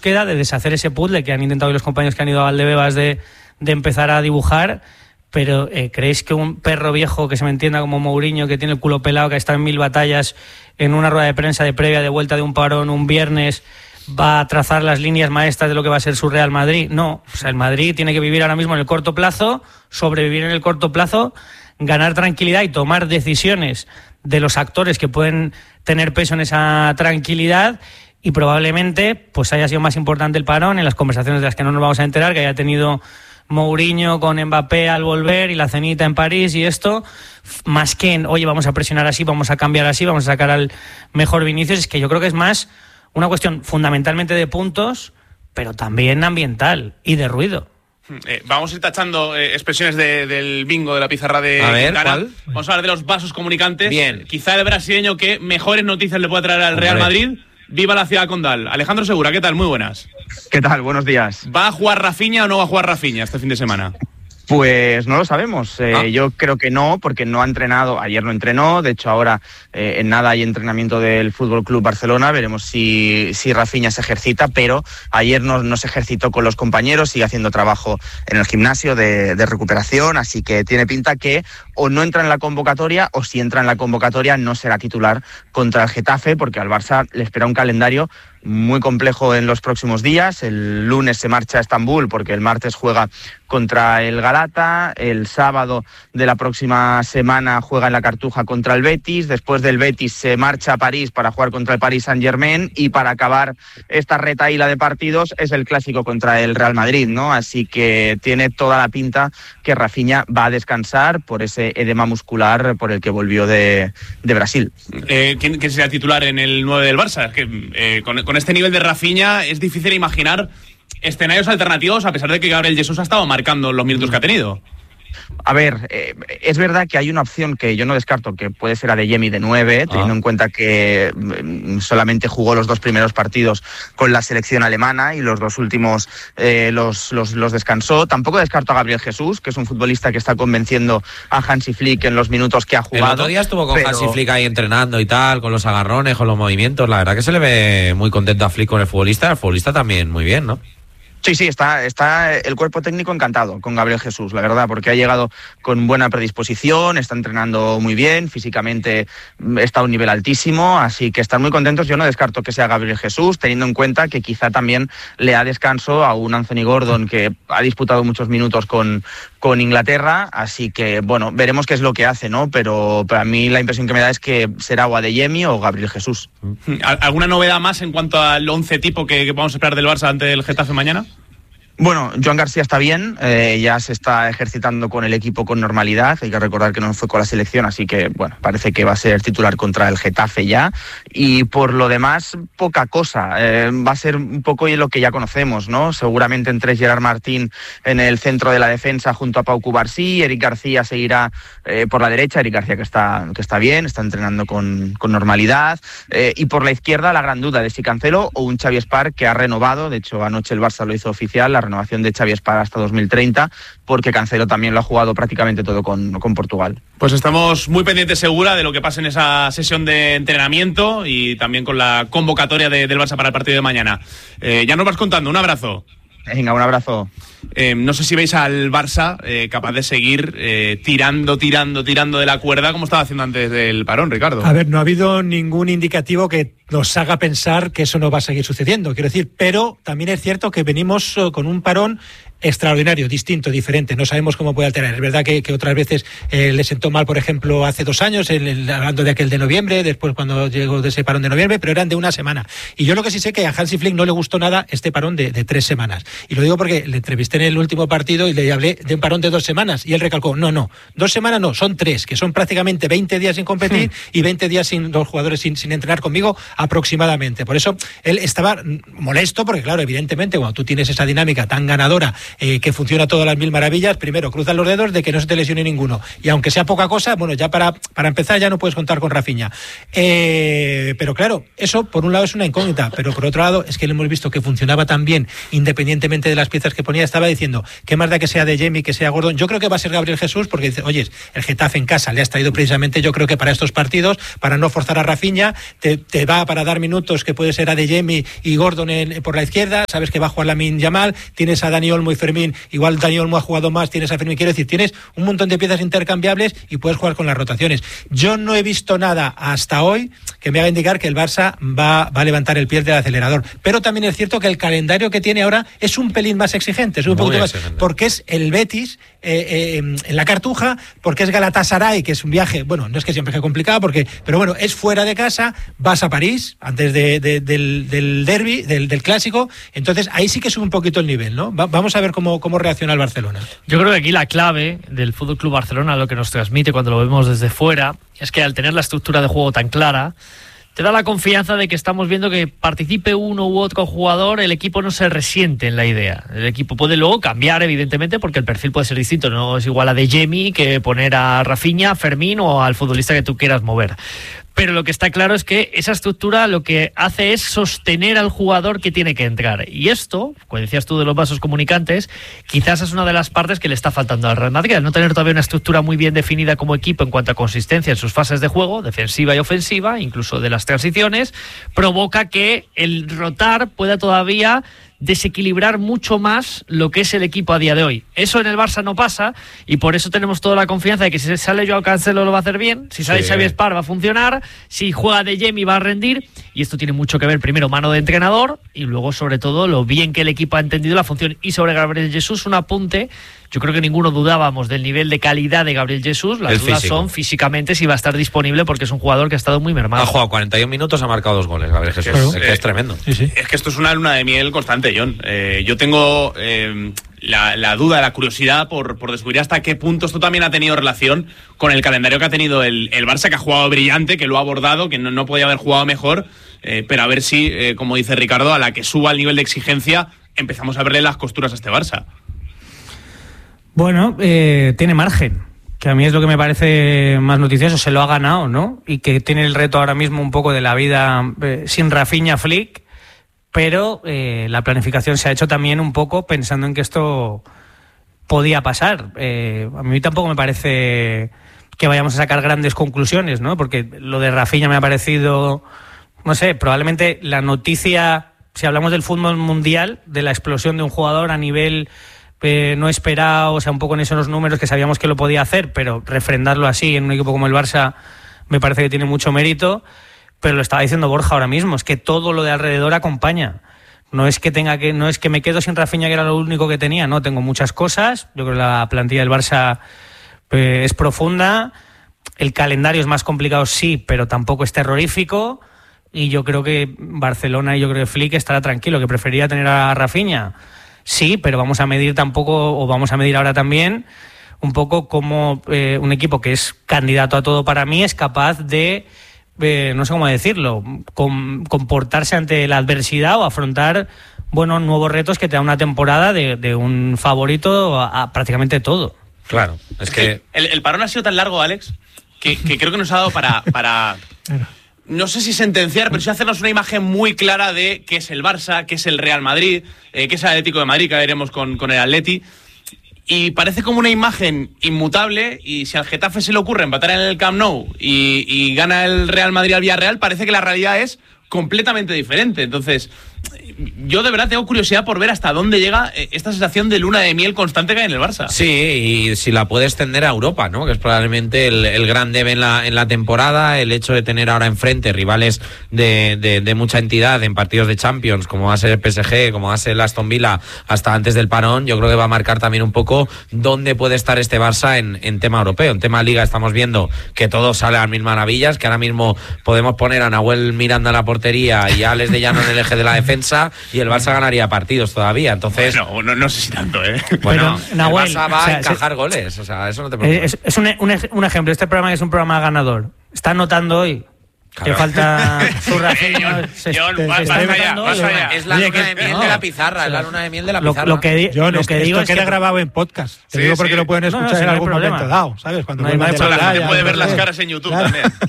búsqueda de deshacer ese puzzle que han intentado los compañeros que han ido a Valdebebas de empezar a dibujar. Pero ¿creéis que un perro viejo que se me entienda como Mourinho, que tiene el culo pelado, que ha estado en 1000 batallas, en una rueda de prensa de previa de vuelta de un parón un viernes, va a trazar las líneas maestras de lo que va a ser su Real Madrid? No, o sea, el Madrid tiene que vivir ahora mismo en el corto plazo, sobrevivir en el corto plazo, ganar tranquilidad y tomar decisiones de los actores que pueden tener peso en esa tranquilidad. Y probablemente pues haya sido más importante el parón en las conversaciones de las que no nos vamos a enterar, que haya tenido Mourinho con Mbappé al volver y la cenita en París y esto, más que en, oye, vamos a presionar así, vamos a cambiar así, vamos a sacar al mejor Vinicius. Es que yo creo que es más una cuestión fundamentalmente de puntos, pero también ambiental y de ruido. Vamos a ir tachando expresiones del bingo de la pizarra de Quintana. ¿Cuál? Vamos a hablar de los vasos comunicantes. Bien. Quizá el brasileño que mejores noticias le puede traer al Real Madrid. Viva la ciudad condal. Alejandro Segura, ¿qué tal? Muy buenas. ¿Qué tal? Buenos días. ¿Va a jugar Rafinha o no va a jugar Rafinha este fin de semana? Pues no lo sabemos. Yo creo que no, porque no ha entrenado. Ayer no entrenó. De hecho, ahora en nada hay entrenamiento del Fútbol Club Barcelona. Veremos si Rafinha se ejercita, pero ayer no se ejercitó con los compañeros. Sigue haciendo trabajo en el gimnasio de recuperación. Así que tiene pinta que o no entra en la convocatoria, o si entra en la convocatoria no será titular contra el Getafe, porque al Barça le espera un calendario muy complejo en los próximos días. El lunes se marcha a Estambul porque el martes juega contra el Galata, el sábado de la próxima semana juega en la Cartuja contra el Betis, después del Betis se marcha a París para jugar contra el Paris Saint-Germain y para acabar esta retahíla de partidos es el clásico contra el Real Madrid, ¿no? Así que tiene toda la pinta que Rafinha va a descansar por ese edema muscular por el que volvió de Brasil. ¿Quién será titular en el 9 del Barça? Es que con este nivel de Rafinha es difícil imaginar escenarios alternativos, a pesar de que Gabriel Jesús ha estado marcando los minutos que ha tenido. A ver, es verdad que hay una opción que yo no descarto, que puede ser Adeyemi de 9, teniendo en cuenta que solamente jugó los 2 primeros partidos con la selección alemana y los 2 últimos los descansó. Tampoco descarto a Gabriel Jesús, que es un futbolista que está convenciendo a Hansi Flick en los minutos que ha jugado. El otro día estuvo con Hansi Flick ahí entrenando y tal, con los agarrones, con los movimientos. La verdad que se le ve muy contento a Flick con el futbolista también muy bien, ¿no? Sí, está el cuerpo técnico encantado con Gabriel Jesús, la verdad, porque ha llegado con buena predisposición, está entrenando muy bien, físicamente está a un nivel altísimo, así que están muy contentos. Yo no descarto que sea Gabriel Jesús, teniendo en cuenta que quizá también le da descanso a un Anthony Gordon que ha disputado muchos minutos con Inglaterra, así que bueno, veremos qué es lo que hace, ¿no? Pero a mí la impresión que me da es que será o Adeyemi o Gabriel Jesús. ¿Alguna novedad más en cuanto al 11 tipo que vamos a esperar del Barça ante el Getafe mañana? Bueno, Joan García está bien, ya se está ejercitando con el equipo con normalidad. Hay que recordar que no fue con la selección, así que bueno, parece que va a ser titular contra el Getafe ya. Y por lo demás, poca cosa. Va a ser un poco lo que ya conocemos, ¿no? Seguramente entre Gerard Martín en el centro de la defensa junto a Pau Cubarsí, Eric García seguirá por la derecha, Eric García que está bien, está entrenando con normalidad. Y por la izquierda la gran duda de si Cancelo o un Xavi Espar que ha renovado. De hecho, anoche el Barça lo hizo oficial, la renovación de Xavi Espar hasta 2030, porque Cancelo también lo ha jugado prácticamente todo con Portugal. Pues estamos muy pendientes, Segura, de lo que pase en esa sesión de entrenamiento y también con la convocatoria del Barça para el partido de mañana. Ya nos vas contando, un abrazo. Venga, un abrazo. No sé si veis al Barça capaz de seguir tirando de la cuerda como estaba haciendo antes del parón, Ricardo. A ver, no ha habido ningún indicativo que nos haga pensar que eso no va a seguir sucediendo, quiero decir, pero también es cierto que venimos con un parón extraordinario, distinto, diferente. No sabemos cómo puede alterar. Es verdad que otras veces le sentó mal, por ejemplo, hace 2 años, hablando de aquel de noviembre, después cuando llegó de ese parón de noviembre, pero eran de 1 semana. Y yo lo que sí sé que a Hansi Flick no le gustó nada este parón de 3 semanas. Y lo digo porque le entrevisté en el último partido y le hablé de un parón de 2 semanas. Y él recalcó, no, 2 semanas no, son 3, que son prácticamente 20 días sin competir y 20 días sin los jugadores sin entrenar conmigo aproximadamente. Por eso él estaba molesto, porque claro, evidentemente, cuando tú tienes esa dinámica tan ganadora que funciona todo a las mil maravillas, primero cruzan los dedos de que no se te lesione ninguno. Y aunque sea poca cosa, bueno, ya para empezar ya no puedes contar con Rafinha. Pero claro, eso por un lado es una incógnita, pero por otro lado es que le hemos visto que funcionaba tan bien, independientemente de las piezas que ponía. Estaba diciendo, ¿qué más da que sea de Jamie, que sea Gordon? Yo creo que va a ser Gabriel Jesús, porque dice, oye, el Getafe en casa le has traído precisamente, yo creo que para estos partidos, para no forzar a Rafinha, te va para dar minutos, que puede ser a de Jamie y Gordon por la izquierda, sabes que va a jugar Lamine Yamal, tienes a Dani Olmo y Fermín, igual Dani Olmo ha jugado más, tienes a Fermín, quiero decir, tienes un montón de piezas intercambiables y puedes jugar con las rotaciones. Yo no he visto nada hasta hoy que me haga indicar que el Barça va a levantar el pie del acelerador, pero también es cierto que el calendario que tiene ahora es un pelín más exigente, es un poquito más, porque es el Betis en la Cartuja, porque es Galatasaray, que es un viaje, bueno, no es que sea un viaje complicado, pero bueno, es fuera de casa, vas a París antes del derbi, del clásico, entonces ahí sí que sube un poquito el nivel, ¿no? Vamos a ver cómo reacciona el Barcelona. Yo creo que aquí la clave del FC Barcelona, lo que nos transmite cuando lo vemos desde fuera, es que al tener la estructura de juego tan clara, te da la confianza de que estamos viendo que participe uno u otro jugador, el equipo no se resiente en la idea. El equipo puede luego cambiar, evidentemente, porque el perfil puede ser distinto. No es igual a de Jamie que poner a Rafinha, Fermín o al futbolista que tú quieras mover. Pero lo que está claro es que esa estructura lo que hace es sostener al jugador que tiene que entrar. Y esto, como decías tú de los vasos comunicantes, quizás es una de las partes que le está faltando al Real Madrid. Al no tener todavía una estructura muy bien definida como equipo en cuanto a consistencia en sus fases de juego, defensiva y ofensiva, incluso de las transiciones, provoca que el rotar pueda todavía desequilibrar mucho más lo que es el equipo a día de hoy. Eso en el Barça no pasa y por eso tenemos toda la confianza de que si sale Joao Cancelo lo va a hacer bien, si sale Xavi Espar va a funcionar, si juega de Jamie va a rendir, y esto tiene mucho que ver primero mano de entrenador y luego sobre todo lo bien que el equipo ha entendido la función. Y sobre Gabriel Jesús un apunte, yo creo que ninguno dudábamos del nivel de calidad de Gabriel Jesús, las dudas son físicamente si va a estar disponible, porque es un jugador que ha estado muy mermado. Ha jugado 41 minutos, ha marcado 2 goles Gabriel Jesús, es tremendo. Sí. Es que esto es una luna de miel constante, John. Yo tengo la duda, la curiosidad por descubrir hasta qué punto esto también ha tenido relación con el calendario que ha tenido el Barça, que ha jugado brillante, que lo ha abordado, que no podía haber jugado mejor, pero a ver si, como dice Ricardo, a la que suba el nivel de exigencia empezamos a verle las costuras a este Barça. Bueno, tiene margen, que a mí es lo que me parece más noticioso, se lo ha ganado, ¿no? Y que tiene el reto ahora mismo un poco de la vida sin Rafinha, Flick, pero la planificación se ha hecho también un poco pensando en que esto podía pasar. A mí tampoco me parece que vayamos a sacar grandes conclusiones, ¿no? Porque lo de Rafinha me ha parecido, no sé, probablemente la noticia, si hablamos del fútbol mundial, de la explosión de un jugador a nivel no esperado, o sea, un poco en esos números que sabíamos que lo podía hacer, pero refrendarlo así en un equipo como el Barça me parece que tiene mucho mérito. Pero lo estaba diciendo Borja ahora mismo, es que todo lo de alrededor acompaña. No es que me quedo sin Rafinha, que era lo único que tenía, no, tengo muchas cosas. Yo creo que la plantilla del Barça es profunda, el calendario es más complicado, sí, pero tampoco es terrorífico, y yo creo que Barcelona y yo creo que Flick estará tranquilo, que preferiría tener a Rafinha. Sí, pero vamos a medir ahora también un poco cómo un equipo que es candidato a todo para mí es capaz de, no sé cómo decirlo, comportarse ante la adversidad o afrontar nuevos retos que te da una temporada de un favorito a prácticamente todo. Claro, es que el parón ha sido tan largo, Alex, que creo que nos ha dado para no sé si sentenciar, pero sí hacernos una imagen muy clara de qué es el Barça, qué es el Real Madrid, qué es el Atlético de Madrid, que veremos con el Atleti. Y parece como una imagen inmutable, y si al Getafe se le ocurre empatar en el Camp Nou y gana el Real Madrid al Villarreal, parece que la realidad es completamente diferente. Entonces, yo de verdad tengo curiosidad por ver hasta dónde llega esta sensación de luna de miel constante que hay en el Barça. Sí, y si la puede extender a Europa, ¿no? Que es probablemente el gran debe en la temporada, el hecho de tener ahora enfrente rivales de mucha entidad en partidos de Champions, como va a ser el PSG, como va a ser el Aston Villa, hasta antes del parón. Yo creo que va a marcar también un poco dónde puede estar este Barça en tema europeo. En tema Liga estamos viendo que todo sale a las mil maravillas, que ahora mismo podemos poner a Nahuel Miranda en la portería y a Alex de Llano en el eje de la defensa, y el Barça ganaría partidos todavía. Entonces, no sé si tanto, Bueno, pero, Nahuel, el Barça va a encajar goles, o sea, eso no te preocupes. Es un ejemplo, este programa es un programa ganador. ¿Está anotando hoy? Que falta su Rafinha. Vas allá. Es la luna de miel de la pizarra, es la luna de miel de la pizarra. Lo que digo es queda grabado en podcast. Te digo porque lo pueden escuchar en algún momento dado, ¿sabes? Cuando la gente puede ver las caras en YouTube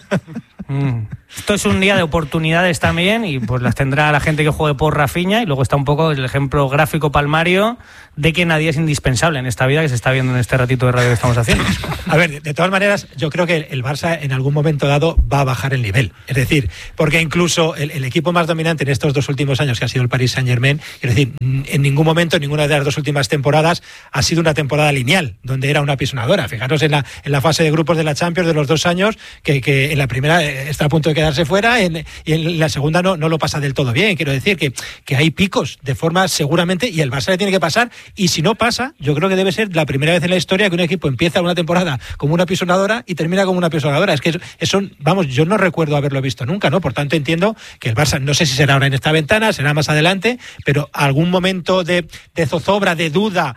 también. Esto es un día de oportunidades también y pues las tendrá la gente que juegue por Rafinha, y luego está un poco el ejemplo gráfico palmario de que nadie es indispensable en esta vida que se está viendo en este ratito de radio que estamos haciendo. A ver, de todas maneras, yo creo que el Barça en algún momento dado va a bajar el nivel. Es decir, porque incluso el equipo más dominante en estos 2 últimos años, que ha sido el Paris Saint-Germain, es decir, en ningún momento, en ninguna de las 2 últimas temporadas ha sido una temporada lineal, donde era una pisonadora. Fijaros en la fase de grupos de la Champions de los 2 años, que en la primera está a punto de quedarse fuera, y en la segunda no lo pasa del todo bien. Quiero decir que hay picos de forma seguramente, y el Barça le tiene que pasar, y si no pasa, yo creo que debe ser la primera vez en la historia que un equipo empieza una temporada como una pisonadora y termina como una pisonadora. Es que eso, vamos, yo no recuerdo haberlo visto nunca, ¿no? Por tanto, entiendo que el Barça, no sé si será ahora en esta ventana, será más adelante, pero algún momento de zozobra, de duda,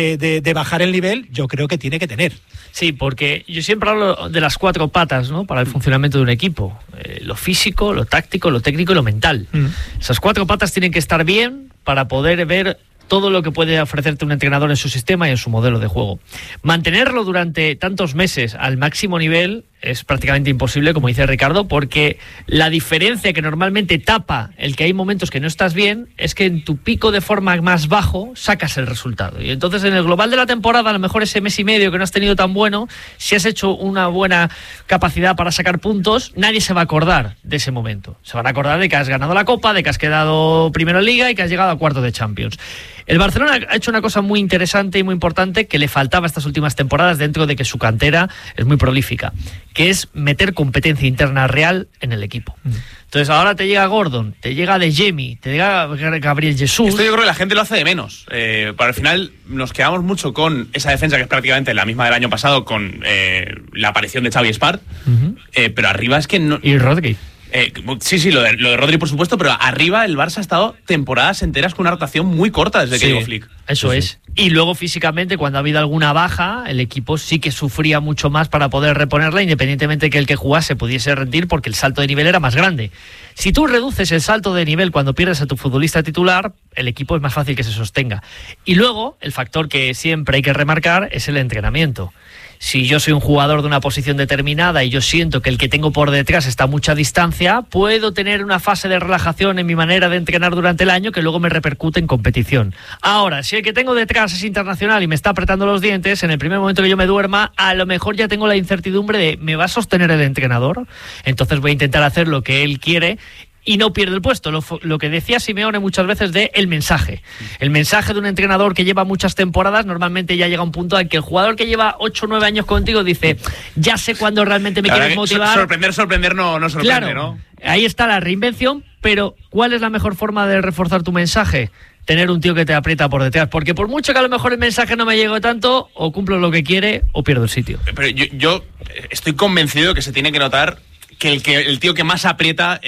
de bajar el nivel, yo creo que tiene que tener. Sí, porque yo siempre hablo de las 4 patas, ¿no?, para el funcionamiento de un equipo. Lo físico, lo táctico, lo técnico y lo mental. Esas 4 patas tienen que estar bien para poder ver todo lo que puede ofrecerte un entrenador en su sistema y en su modelo de juego. Mantenerlo durante tantos meses al máximo nivel es prácticamente imposible, como dice Ricardo, porque la diferencia que normalmente tapa el que hay momentos que no estás bien es que en tu pico de forma más bajo sacas el resultado. Y entonces en el global de la temporada, a lo mejor ese mes y medio que no has tenido tan bueno, si has hecho una buena capacidad para sacar puntos, nadie se va a acordar de ese momento. Se van a acordar de que has ganado la Copa, de que has quedado primero en Liga y que has llegado a cuartos de Champions. El Barcelona ha hecho una cosa muy interesante y muy importante que le faltaba estas últimas temporadas, dentro de que su cantera es muy prolífica, que es meter competencia interna real en el equipo. Entonces ahora te llega Gordon, te llega De Jemi, te llega Gabriel Jesús. Esto yo creo que la gente lo hace de menos. Para el final nos quedamos mucho con esa defensa que es prácticamente la misma del año pasado, con la aparición de Xavi Espart, pero arriba es que no... Y Rodri. Sí, lo de Rodri, por supuesto, pero arriba el Barça ha estado temporadas enteras con una rotación muy corta desde que llegó Flick. Eso es. Y luego físicamente, cuando ha habido alguna baja, el equipo sí que sufría mucho más para poder reponerla, independientemente de que el que jugase pudiese rendir, porque el salto de nivel era más grande. Si tú reduces el salto de nivel cuando pierdes a tu futbolista titular, el equipo es más fácil que se sostenga. Y luego, el factor que siempre hay que remarcar es el entrenamiento. Si yo soy un jugador de una posición determinada y yo siento que el que tengo por detrás está a mucha distancia, puedo tener una fase de relajación en mi manera de entrenar durante el año que luego me repercute en competición. Ahora, si el que tengo detrás es internacional y me está apretando los dientes, en el primer momento que yo me duerma, a lo mejor ya tengo la incertidumbre de ¿me va a sostener el entrenador? Entonces voy a intentar hacer lo que él quiere y no pierde el puesto. Lo que decía Simeone muchas veces de el mensaje. El mensaje de un entrenador que lleva muchas temporadas normalmente ya llega a un punto al que el jugador que lleva 8 o 9 años contigo dice, ya sé cuándo realmente me quieres motivar. Sorprender no sorprende, claro, ¿no? Ahí está la reinvención, pero ¿cuál es la mejor forma de reforzar tu mensaje? Tener un tío que te aprieta por detrás, porque por mucho que a lo mejor el mensaje no me llegue tanto, o cumplo lo que quiere o pierdo el sitio. Pero yo estoy convencido que se tiene que notar que el tío que más aprieta,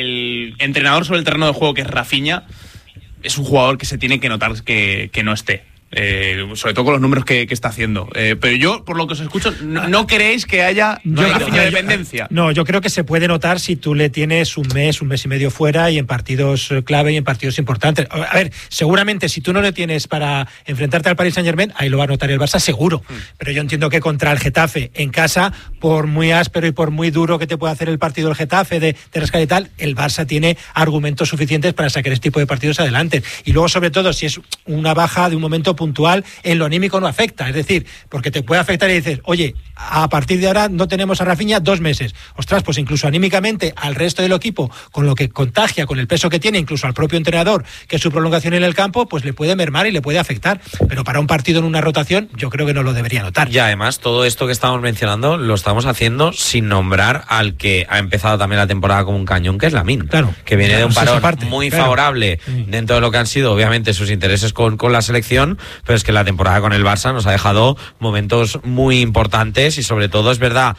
el entrenador sobre el terreno de juego, que es Rafinha, es un jugador que se tiene que notar que no esté. Sobre todo con los números que está haciendo. Pero yo, por lo que os escucho, no creéis que haya Rafinha dependencia. No, yo creo que se puede notar si tú le tienes un mes y medio fuera y en partidos clave y en partidos importantes. A ver, seguramente si tú no le tienes para enfrentarte al Paris Saint-Germain, ahí lo va a notar el Barça seguro. Pero yo entiendo que contra el Getafe en casa, por muy áspero y por muy duro que te pueda hacer el partido del Getafe de rescate y tal, el Barça tiene argumentos suficientes para sacar este tipo de partidos adelante. Y luego, sobre todo, si es una baja de un momento puntual, en lo anímico no afecta, es decir, porque te puede afectar y dices, oye, a partir de ahora no tenemos a Rafinha 2 meses, ostras, pues incluso anímicamente al resto del equipo, con lo que contagia, con el peso que tiene, incluso al propio entrenador, que es su prolongación en el campo, pues le puede mermar y le puede afectar, pero para un partido en una rotación yo creo que no lo debería notar. Y además todo esto que estamos mencionando lo estamos haciendo sin nombrar al que ha empezado también la temporada como un cañón, que es Lamine, claro, que viene de un parón muy claro, favorable dentro de lo que han sido obviamente sus intereses con la selección, pero es que la temporada con el Barça nos ha dejado momentos muy importantes y sobre todo es verdad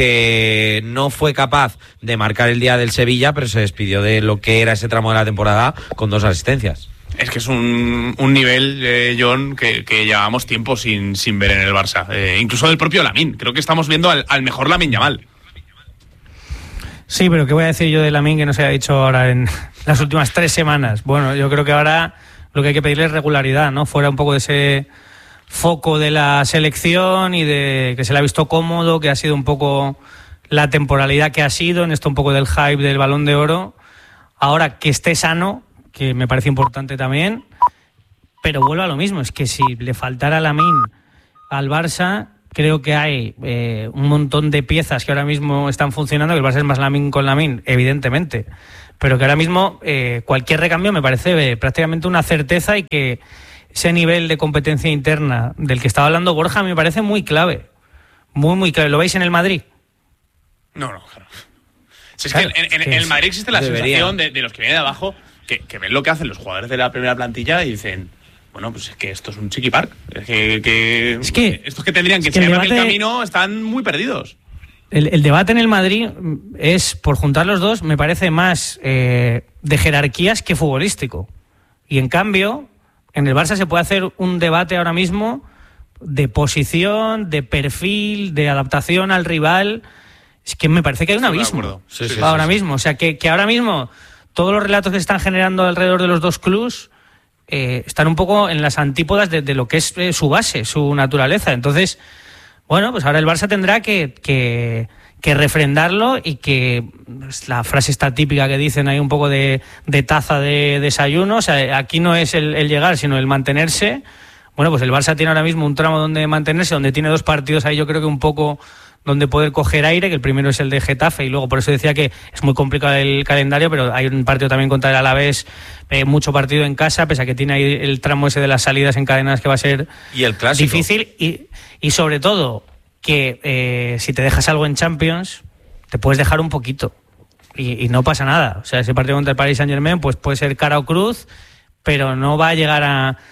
que no fue capaz de marcar el día del Sevilla, pero se despidió de lo que era ese tramo de la temporada con 2 asistencias. Es que es un nivel, John, que llevábamos tiempo sin ver en el Barça. Incluso del propio Lamine. Creo que estamos viendo al mejor Lamine Yamal. Sí, pero ¿qué voy a decir yo de Lamine que no se ha dicho ahora en las últimas 3 semanas? Bueno, yo creo que ahora lo que hay que pedirle es regularidad, ¿no? Fuera un poco de ese foco de la selección y de que se le ha visto cómodo, que ha sido un poco la temporalidad que ha sido, en esto un poco del hype del Balón de Oro. Ahora que esté sano, que me parece importante también, pero vuelvo a lo mismo, es que si le faltara Lamine al Barça, creo que hay un montón de piezas que ahora mismo están funcionando, que el Barça es más Lamine con Lamine, evidentemente, pero que ahora mismo cualquier recambio me parece prácticamente una certeza, y que ese nivel de competencia interna del que estaba hablando Borja me parece muy clave, muy clave. ¿Lo veis en el Madrid? No, claro. Si es que en el Madrid existe la sensación de los que vienen de abajo que ven lo que hacen los jugadores de la primera plantilla y dicen... Bueno, pues es que esto es un chiqui park. Es que estos que tendrían que enseñarnos el camino están muy perdidos. El debate en el Madrid es, por juntar los dos, me parece más de jerarquías que futbolístico. Y en cambio, en el Barça se puede hacer un debate ahora mismo de posición, de perfil, de adaptación al rival. Es que me parece que hay un abismo ahora mismo. O sea, que ahora mismo todos los relatos que se están generando alrededor de los dos clubs están un poco en las antípodas de lo que es su base, su naturaleza. Entonces, bueno, pues ahora el Barça tendrá que refrendarlo, y que la frase está típica que dicen ahí un poco de taza de desayuno. O sea, aquí no es el llegar, sino el mantenerse. Bueno, pues el Barça tiene ahora mismo un tramo donde mantenerse, donde tiene 2 partidos ahí, yo creo que un poco donde poder coger aire, que el primero es el de Getafe, y luego por eso decía que es muy complicado el calendario, pero hay un partido también contra el Alavés, mucho partido en casa, pese a que tiene ahí el tramo ese de las salidas encadenadas que va a ser y el clásico difícil, y sobre todo que si te dejas algo en Champions, te puedes dejar un poquito y no pasa nada. O sea, ese partido contra el Paris Saint-Germain pues puede ser cara o cruz, pero no va a llegar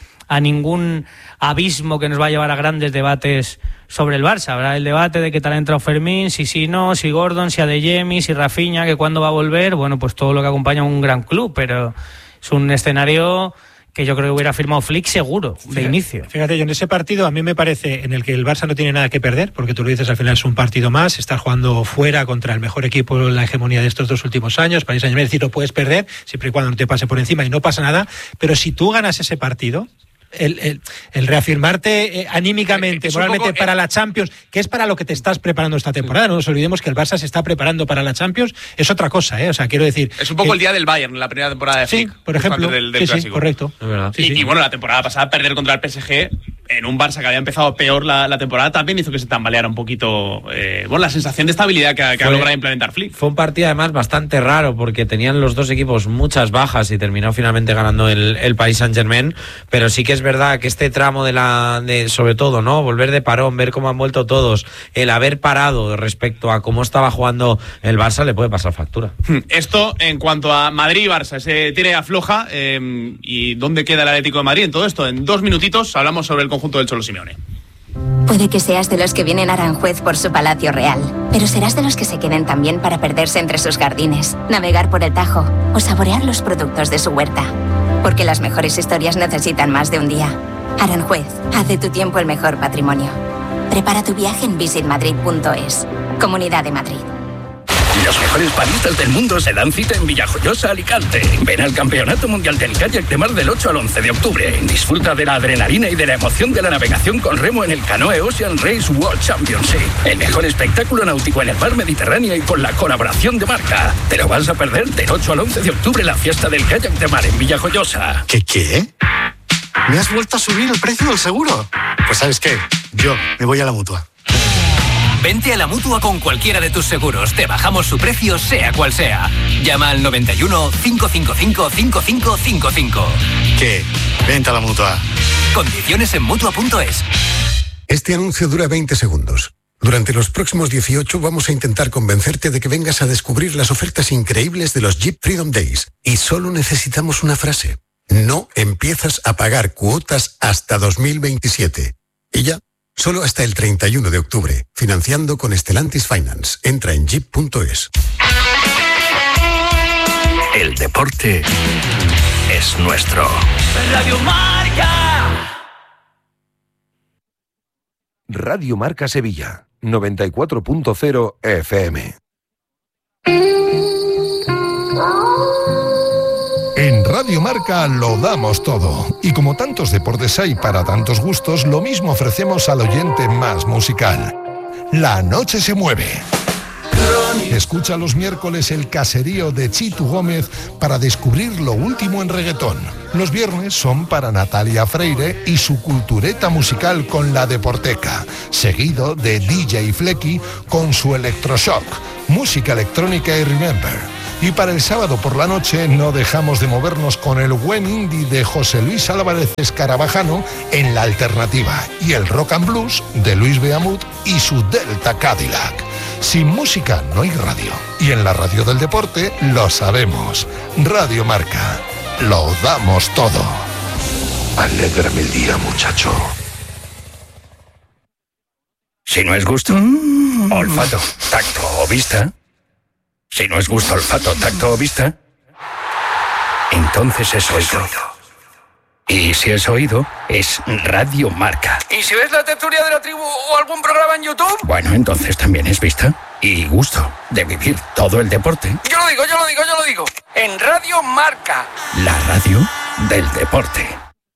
a ningún abismo que nos va a llevar a grandes debates sobre el Barça. Habrá el debate de qué tal ha entrado Fermín, si no, si Gordon, si Adeyemi, si Rafinha, que cuándo va a volver. Bueno, pues todo lo que acompaña a un gran club, pero es un escenario que yo creo que hubiera firmado Flick seguro, de inicio. Fíjate, yo en ese partido a mí me parece en el que el Barça no tiene nada que perder, porque tú lo dices, al final es un partido más, estás jugando fuera contra el mejor equipo en la hegemonía de estos 2 últimos años, Paris Saint-Germain, es decir, lo puedes perder siempre y cuando no te pase por encima y no pasa nada, pero si tú ganas ese partido, el reafirmarte anímicamente, moralmente para la Champions, que es para lo que te estás preparando esta temporada. No nos olvidemos que el Barça se está preparando para la Champions, es otra cosa, o sea, quiero decir... Es un poco el día del Bayern, en la primera temporada de Flick. Sí, por ejemplo. Del sí, clásico. Correcto. Y bueno, la temporada pasada perder contra el PSG en un Barça que había empezado peor la temporada también hizo que se tambaleara un poquito la sensación de estabilidad que ha logrado implementar Flick. Fue un partido además bastante raro, porque tenían los dos equipos muchas bajas y terminó finalmente ganando el Paris Saint-Germain, pero sí que es verdad que este tramo de sobre todo, ¿no? Volver de parón, ver cómo han vuelto todos, el haber parado respecto a cómo estaba jugando el Barça le puede pasar factura. Esto en cuanto a Madrid y Barça, se tira y afloja, y ¿dónde queda el Atlético de Madrid en todo esto? En 2 minutitos hablamos sobre el conjunto del Cholo Simeone. Puede que seas de los que vienen a Aranjuez por su palacio real, pero serás de los que se queden también para perderse entre sus jardines, navegar por el Tajo o saborear los productos de su huerta. Porque las mejores historias necesitan más de un día. Aranjuez, haz de tu tiempo el mejor patrimonio. Prepara tu viaje en visitmadrid.es. Comunidad de Madrid. Los mejores baristas del mundo se dan cita en Villajoyosa, Alicante. Ven al Campeonato Mundial del Kayak de Mar del 8 al 11 de octubre. Disfruta de la adrenalina y de la emoción de la navegación con remo en el Canoe Ocean Race World Championship. El mejor espectáculo náutico en el mar Mediterráneo y con la colaboración de Marca. ¿Te lo vas a perder? Del 8 al 11 de octubre la fiesta del kayak de mar en Villajoyosa. ¿Qué? ¿Me has vuelto a subir el precio del seguro? Pues ¿sabes qué? Yo me voy a la Mutua. Vente a la Mutua con cualquiera de tus seguros. Te bajamos su precio, sea cual sea. Llama al 91 555 5555. ¿Qué? Vente a la Mutua. Condiciones en Mutua.es. Este anuncio dura 20 segundos. Durante los próximos 18 vamos a intentar convencerte de que vengas a descubrir las ofertas increíbles de los Jeep Freedom Days. Y solo necesitamos una frase. No empiezas a pagar cuotas hasta 2027. Y ya, solo hasta el 31 de octubre. Financiando con Stellantis Finance. Entra en jeep.es. El deporte es nuestro. Radio Marca. Radio Marca Sevilla, 94.0 FM. Radio Marca lo damos todo. Y como tantos deportes hay para tantos gustos, lo mismo ofrecemos al oyente más musical. La noche se mueve. Escucha los miércoles el caserío de Chitu Gómez para descubrir lo último en reggaetón. Los viernes son para Natalia Freire y su cultureta musical con La Deporteca, seguido de DJ Flecky con su Electroshock, música electrónica y Remember. Y para el sábado por la noche no dejamos de movernos con el buen indie de José Luis Álvarez Escarabajano en La Alternativa y el rock and blues de Luis Beamut y su Delta Cadillac. Sin música no hay radio. Y en la radio del deporte lo sabemos. Radio Marca. Lo damos todo. Alégrame el día, muchacho. Si no es gusto, olfato, tacto o vista. Si no es gusto, olfato, tacto o vista, entonces es oído. Y si es oído, es Radio Marca. ¿Y si ves la tertulia de la tribu o algún programa en YouTube? Bueno, entonces también es vista y gusto de vivir todo el deporte. Yo lo digo. En Radio Marca. La radio del deporte.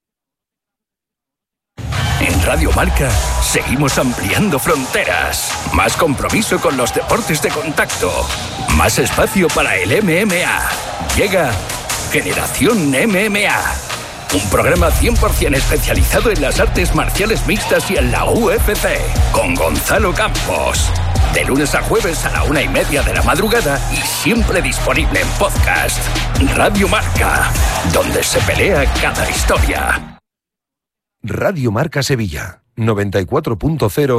En Radio Marca seguimos ampliando fronteras. Más compromiso con los deportes de contacto. Más espacio para el MMA. Llega Generación MMA. Un programa 100% especializado en las artes marciales mixtas y en la UFC. Con Gonzalo Campos. De lunes a jueves a la 1:30 de la madrugada y siempre disponible en podcast. Radio Marca. Donde se pelea cada historia. Radio Marca Sevilla, 94.0.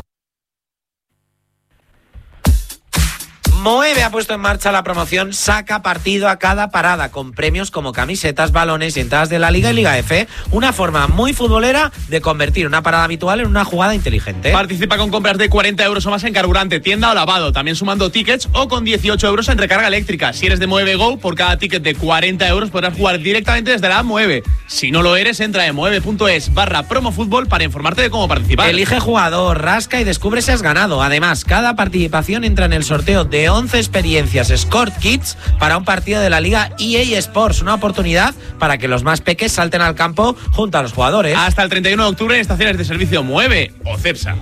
Moeve ha puesto en marcha la promoción Saca partido a cada parada, con premios como camisetas, balones y entradas de la Liga y Liga F. Una forma muy futbolera de convertir una parada habitual en una jugada inteligente. Participa con compras de 40 euros o más en carburante, tienda o lavado, también sumando tickets, o con 18 euros en recarga eléctrica. Si eres de Mueve Go, por cada ticket de 40 euros podrás jugar directamente desde la app Mueve. Si no lo eres, entra en mueve.es/promofutbol para informarte de cómo participar. Elige jugador, rasca y descubre si has ganado. Además, cada participación entra en el sorteo de 11 experiencias Score Kits para un partido de la Liga EA Sports. Una oportunidad para que los más peques salten al campo junto a los jugadores. Hasta el 31 de octubre en estaciones de servicio Mueve o Cepsa.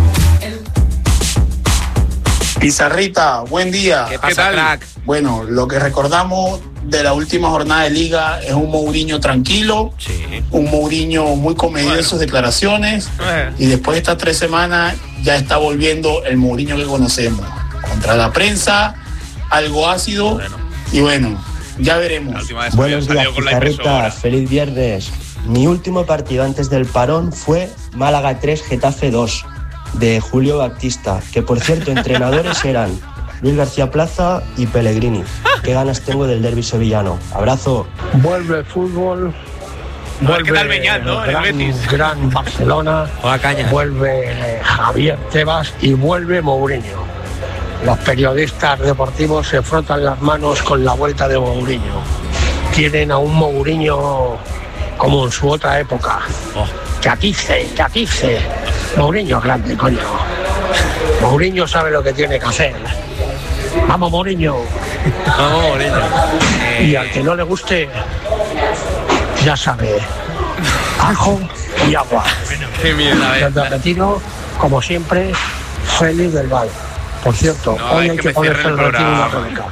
Pizarrita, buen día. ¿Qué pasa, crack? Bueno, lo que recordamos de la última jornada de Liga es un Mourinho tranquilo, un Mourinho muy comedido en sus declaraciones, y después de estas 3 semanas ya está volviendo el Mourinho que conocemos. Contra la prensa, algo ácido, y bueno, ya veremos. Buenos días, Pizarrita, feliz viernes. Mi último partido antes del parón fue Málaga 3, Getafe 2, de Julio Baptista, que por cierto entrenadores eran Luis García Plaza y Pellegrini. Qué ganas tengo del derbi sevillano. Abrazo. Vuelve el fútbol. Vuelve, ¿qué tal Beñat, no? Gran Barcelona. Vuelve Javier Tebas y vuelve Mourinho. Los periodistas deportivos se frotan las manos con la vuelta de Mourinho. Quieren a un Mourinho como en su otra época. Que atice. Mourinho es grande, coño. Mourinho sabe lo que tiene que hacer. Vamos, Mourinho. Vamos, Mourinho. Y al que no le guste, ya sabe. Ajo y agua. Qué mierda, Desde retiro, como siempre, Félix del Val. Por cierto, no, hoy hay que ponerse el retiro en la crónica.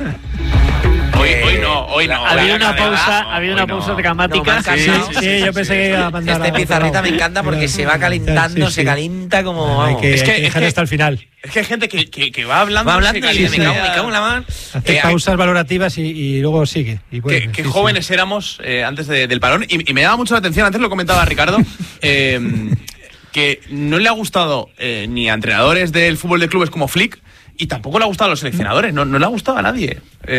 Hoy no. Había una pausa dramática. Sí, yo pensé que iba a mandar. Este Pizarrita me encanta porque se va calentando, se calienta como. Hay que dejar hasta el final. Es que hay gente que va hablando. Y me cago en la mano. Hace pausas valorativas y luego sigue. Y bueno, qué jóvenes éramos antes del parón. Y me daba mucho la atención, antes lo comentaba Ricardo, que no le ha gustado ni a entrenadores del fútbol de clubes como Flick, y tampoco le ha gustado a los seleccionadores, no le ha gustado a nadie.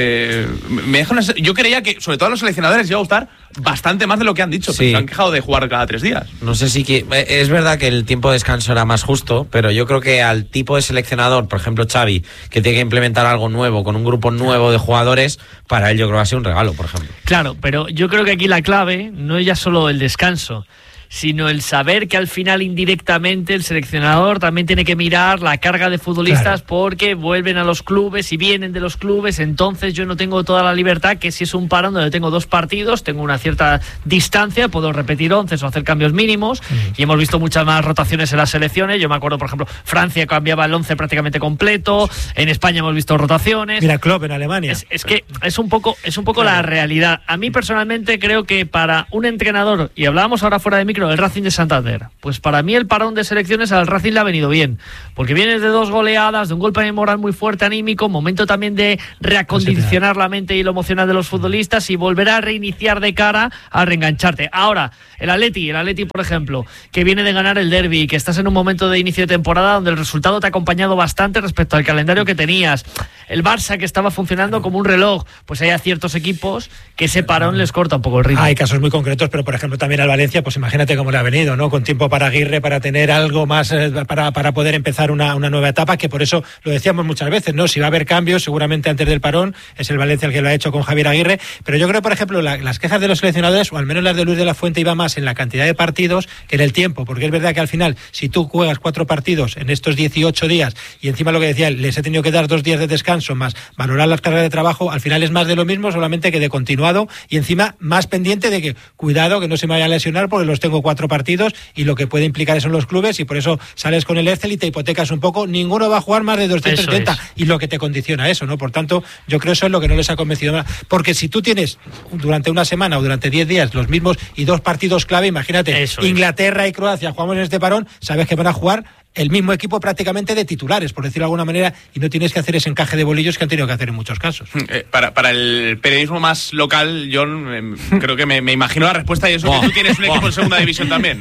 Yo creía que, sobre todo a los seleccionadores, les iba a gustar bastante más de lo que han dicho, pero se han quejado de jugar cada 3 días. No sé si es verdad que el tiempo de descanso era más justo, pero yo creo que al tipo de seleccionador, por ejemplo Xavi, que tiene que implementar algo nuevo, con un grupo nuevo de jugadores, para él yo creo que va a ser un regalo, por ejemplo. Claro, pero yo creo que aquí la clave no es ya solo el descanso, sino el saber que al final indirectamente el seleccionador también tiene que mirar la carga de futbolistas, porque vuelven a los clubes y vienen de los clubes, entonces yo no tengo toda la libertad que si es un parón donde tengo 2 partidos, tengo una cierta distancia, puedo repetir 11 o hacer cambios mínimos, y hemos visto muchas más rotaciones en las selecciones. Yo me acuerdo, por ejemplo, Francia cambiaba el 11 prácticamente completo, en España hemos visto rotaciones. Mira, Klopp en Alemania. Es que es un poco la realidad. A mí personalmente creo que para un entrenador, y hablábamos ahora fuera de micro del Racing de Santander, pues para mí el parón de selecciones al Racing le ha venido bien, porque vienes de 2 goleadas, de un golpe moral muy fuerte anímico, momento también de reacondicionar la mente y lo emocional de los futbolistas y volver a reiniciar de cara a reengancharte. Ahora, el Atleti, por ejemplo, que viene de ganar el derbi, que estás en un momento de inicio de temporada donde el resultado te ha acompañado bastante respecto al calendario que tenías. El Barça, que estaba funcionando como un reloj, pues hay ciertos equipos que ese parón les corta un poco el ritmo. Hay casos muy concretos, pero por ejemplo también al Valencia, pues imagínate cómo le ha venido, ¿no? Con tiempo para Aguirre, para tener algo más, para poder empezar una nueva etapa, que por eso lo decíamos muchas veces, ¿no? Si va a haber cambios, seguramente antes del parón, es el Valencia el que lo ha hecho con Javier Aguirre, pero yo creo, por ejemplo, las quejas de los seleccionadores, o al menos las de Luis de la Fuente, iba más en la cantidad de partidos que en el tiempo, porque es verdad que al final, si tú juegas 4 partidos en estos 18 días, y encima lo que decía él, les he tenido que dar 2 días de descanso, más valorar las cargas de trabajo, al final es más de lo mismo, solamente que de continuado, y encima más pendiente de que, cuidado, que no se me vaya a lesionar, porque los tengo 4 partidos, y lo que puede implicar eso en los clubes, y por eso sales con el Excel y te hipotecas un poco. Ninguno va a jugar más de 270, y lo que te condiciona eso, ¿no? Por tanto, yo creo eso es lo que no les ha convencido más. Porque si tú tienes durante una semana o durante 10 días los mismos y 2 partidos clave, imagínate, Inglaterra y Croacia jugamos en este parón, sabes que van a jugar el mismo equipo prácticamente de titulares, por decirlo de alguna manera, y no tienes que hacer ese encaje de bolillos que han tenido que hacer en muchos casos. Para el periodismo más local, John, creo que me imagino la respuesta, y eso que tú tienes un equipo en segunda división también.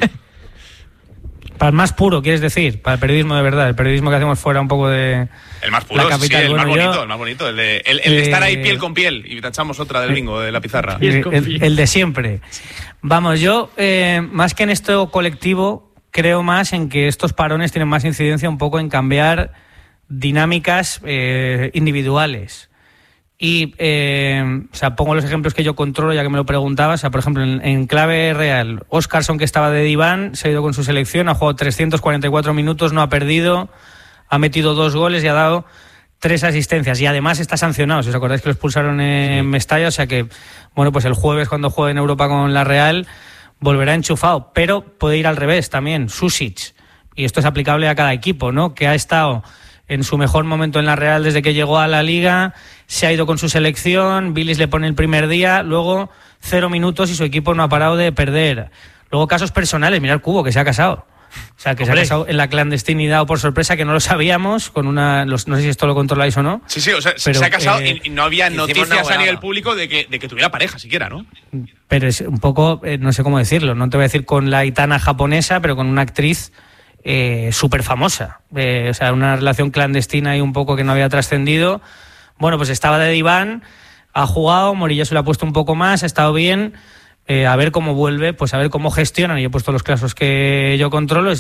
Para el más puro, quieres decir, para el periodismo de verdad, el periodismo que hacemos fuera un poco de el más puro, la capital. Sí, el más bonito, el de estar ahí piel con piel, y tachamos otra del bingo de la pizarra. El de siempre. Vamos, yo, más que en esto colectivo, creo más en que estos parones tienen más incidencia un poco en cambiar dinámicas individuales. Y, o sea, pongo los ejemplos que yo controlo, ya que me lo preguntabas. O sea, por ejemplo, en clave real, Óscarson, que estaba de diván, se ha ido con su selección, ha jugado 344 minutos, no ha perdido, ha metido 2 goles y ha dado 3 asistencias. Y además está sancionado. Si os acordáis que lo expulsaron en Mestalla, o sea que, bueno, pues el jueves, cuando juegue en Europa con la Real, volverá enchufado. Pero puede ir al revés también, Susic. Y esto es aplicable a cada equipo, ¿no? Que ha estado en su mejor momento en la Real desde que llegó a la Liga, se ha ido con su selección, Vilis le pone el primer día, luego 0 minutos y su equipo no ha parado de perder. Luego casos personales, mirad Cubo, que se ha casado. O sea, que se ha casado en la clandestinidad o por sorpresa, que no lo sabíamos, con una... no sé si esto lo controláis o no. Sí, o sea, pero, se ha casado y no había noticias a nivel público de que tuviera pareja siquiera, ¿no? Pero es un poco, no sé cómo decirlo, no te voy a decir con la Aitana japonesa, pero con una actriz súper famosa, o sea, una relación clandestina y un poco que no había trascendido. Bueno, pues estaba de diván, ha jugado, Morillo se lo ha puesto un poco más, ha estado bien, a ver cómo vuelve, pues a ver cómo gestionan, y he puesto los casos que yo controlo,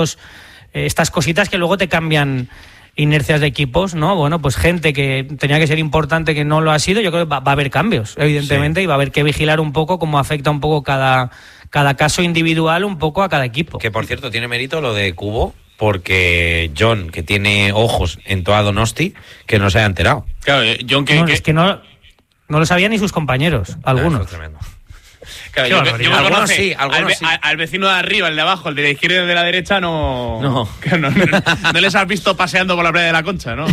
estas cositas que luego te cambian inercias de equipos, ¿no? Bueno, pues gente que tenía que ser importante que no lo ha sido, yo creo que va a haber cambios, evidentemente, sí. Y va a haber que vigilar un poco cómo afecta un poco cada caso individual un poco a cada equipo. Que por cierto, tiene mérito lo de Cubo, porque John, que tiene ojos en toda Donosti, que no se haya enterado. Claro, John es que no lo sabían ni sus compañeros, algunos. Eso es tremendo. Claro, yo algunos sí, al vecino de arriba, el de abajo, el de la izquierda y el de la derecha, no les has visto paseando por la playa de la Concha, ¿no?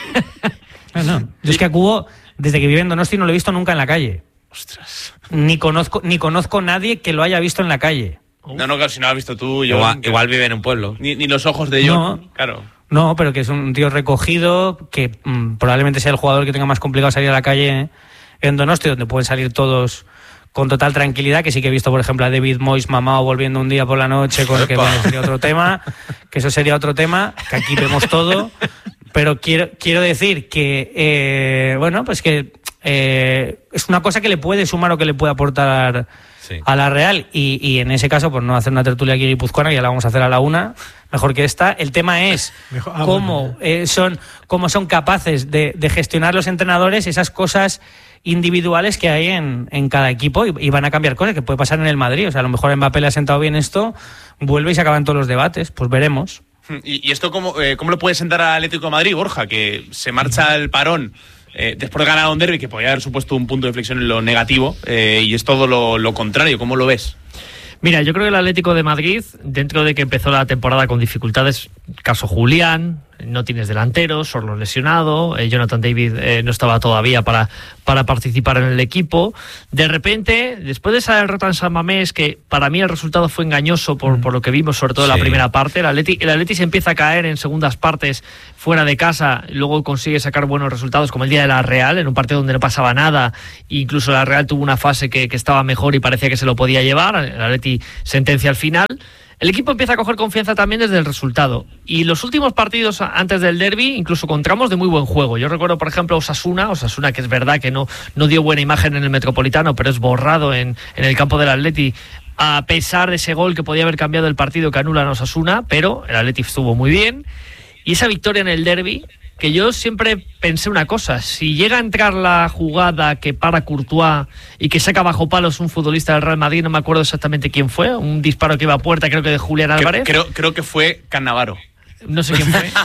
No. Yo es que a Cubo, desde que vive en Donosti, no lo he visto nunca en la calle. Ostras. Ni conozco nadie que lo haya visto en la calle. No, claro, si no lo has visto tú, yo. Igual vive en un pueblo. Ni los ojos de John, claro. No, pero que es un tío recogido, que probablemente sea el jugador que tenga más complicado salir a la calle en Donosti, donde pueden salir todos con total tranquilidad, que sí que he visto, por ejemplo, a David Moyes mamado volviendo un día por la noche, con que sería otro tema, que eso sería otro tema, que aquí vemos todo, pero quiero decir que, bueno, pues que es una cosa que le puede sumar o que le puede aportar a la Real, y en ese caso, pues no hacer una tertulia aquí guipuzcoana, ya la vamos a hacer a la 1, mejor que esta. El tema es cómo son capaces de gestionar los entrenadores esas cosas individuales que hay en cada equipo, y van a cambiar cosas, que puede pasar en el Madrid. O sea, a lo mejor Mbappé le ha sentado bien esto, vuelve y se acaban todos los debates, pues veremos. ¿Y esto cómo lo puede sentar al Atlético de Madrid, Borja, que se marcha al parón después de ganar un derbi que podría haber supuesto un punto de inflexión en lo negativo, y es todo lo contrario? ¿Cómo lo ves? Mira, yo creo que el Atlético de Madrid, dentro de que empezó la temporada con dificultades, caso Julián, no tienes delanteros, solo lesionado, Jonathan David no estaba todavía para participar en el equipo. De repente, después de esa derrota en San Mamés, que para mí el resultado fue engañoso por lo que vimos, sobre todo en la primera parte, el Atleti se empieza a caer en segundas partes fuera de casa, luego consigue sacar buenos resultados, como el día de la Real, en un partido donde no pasaba nada, incluso la Real tuvo una fase que estaba mejor y parecía que se lo podía llevar, el Atleti sentencia al final. El equipo empieza a coger confianza también desde el resultado. Y los últimos partidos antes del derbi, incluso con tramos de muy buen juego. Yo recuerdo, por ejemplo, Osasuna, que es verdad que no dio buena imagen en el Metropolitano, pero es borrado en el campo del Atleti, a pesar de ese gol que podía haber cambiado el partido que anulan a Osasuna, pero el Atleti estuvo muy bien. Y esa victoria en el derbi, que yo siempre pensé una cosa: si llega a entrar la jugada que para Courtois y que saca bajo palos un futbolista del Real Madrid, no me acuerdo exactamente quién fue, un disparo que iba a puerta, creo que de Julián Álvarez. Creo que fue Cannavaro. No sé quién fue.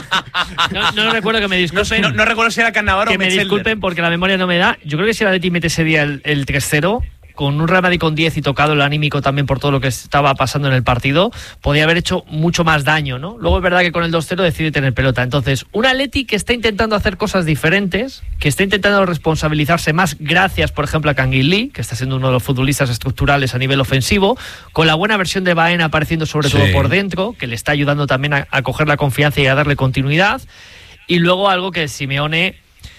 No recuerdo, que me disculpen. No recuerdo si era Cannavaro o Metzelder. Que me disculpen porque la memoria no me da. Yo creo que si el Atleti mete ese día el 3-0, con un Real Madrid con 10 y tocado el anímico también por todo lo que estaba pasando en el partido, podía haber hecho mucho más daño, ¿no? Luego es verdad que con el 2-0 decide tener pelota. Entonces, un Atleti que está intentando hacer cosas diferentes, que está intentando responsabilizarse más, gracias, por ejemplo, a Canguilí, que está siendo uno de los futbolistas estructurales a nivel ofensivo, con la buena versión de Baena apareciendo sobre todo por dentro, que le está ayudando también a coger la confianza y a darle continuidad. Y luego algo que Simeone